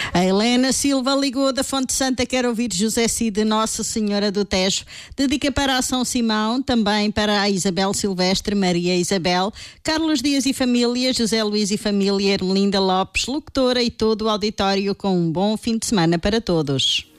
A Helena Silva ligou da Fonte Santa, quer ouvir José Cid, Nossa Senhora do Tejo. Dedica para a São Simão, também para a Isabel Silvestre, Maria Isabel, Carlos Dias e família, José Luís e família, Ermelinda Lopes, locutora e todo o auditório, com um bom fim de semana para todos.